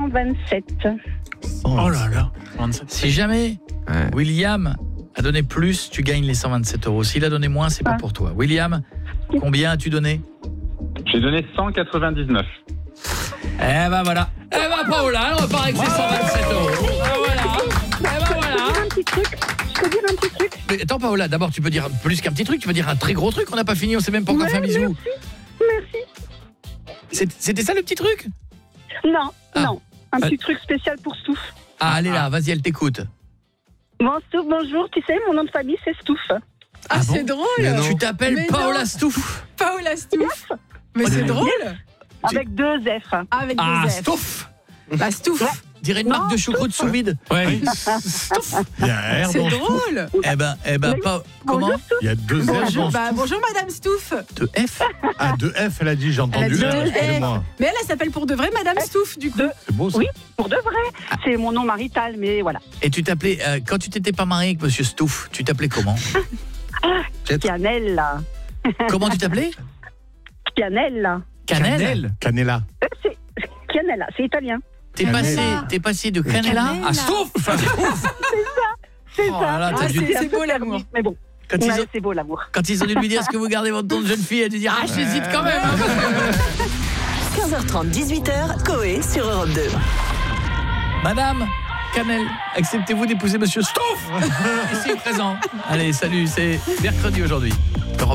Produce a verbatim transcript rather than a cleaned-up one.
cent vingt-sept. Oh là là. Si jamais Ouais. William a donné plus, tu gagnes les cent vingt-sept euros. S'il a donné moins, c'est pas Ah. pour toi. William, combien as-tu donné? J'ai donné cent quatre-vingt-dix-neuf. Eh ben voilà. Eh ben Paola, elle repart avec ses cent vingt-sept euros. Ah, voilà. Eh ben Je peux voilà. dire un petit truc Je peux dire un petit truc Mais attends Paola, d'abord tu peux dire plus qu'un petit truc, tu peux dire un très gros truc, on n'a pas fini, on s'est même pas encore Ouais, fait un bisou. Merci. C'est- C'était ça le petit truc? Non, Ah. non. Un Ah. petit truc spécial pour Stouff. Ah, allez là, vas-y, elle t'écoute. Bon, Stouff, bonjour. Tu sais, mon nom de famille, c'est Stouff. Ah, Ah bon c'est drôle. Mais non. Tu t'appelles Mais Paola non. Stouff. Paola Stouff. Mais Oh, c'est mais- drôle. Avec deux F. Avec Ah, des F. Stouff. Bah, Stouff. Dirait une Non, marque de choucroute sous vide. Ouais. Stouff. Il y a un R C'est dans- drôle. Eh ben, eh ben, Oui. pas... comment? Bonjour, Stouff. Il y a deux R Bonjour, dans bah, bonjour Madame Stouff. De F. Ah, deux F, elle a dit, j'ai entendu dit R, deux excusez-moi. Mais elle, elle s'appelle pour de vrai Madame Stouff, du coup. Deux. C'est beau ça. Oui, pour de vrai. C'est mon nom marital, mais voilà. Et tu t'appelais, euh, quand tu t'étais pas marié avec Monsieur Stouff, tu t'appelais comment? Pianella. Comment tu t'appelais? Pianella. Cannelle. Canella. Euh, c'est Pianella, c'est italien. T'es Cannella. passé, t'es passé de Cannella Cannella. à Stouff. C'est Oh ça. là là, t'as Ah, dû- c'est- un peu beau, l'amour. permis, Mais bon, Quand ils, ouais, ont, c'est beau l'amour. quand ils ont dû lui dire, est-ce que vous gardez votre nom de jeune fille, elle a dit, ah, j'hésite quand même. hein. quinze heures trente, dix-huit heures, Coé sur Europe deux. Madame Cannelle, acceptez-vous d'épouser Monsieur Stouff? Ici présent. Allez, salut, c'est mercredi aujourd'hui.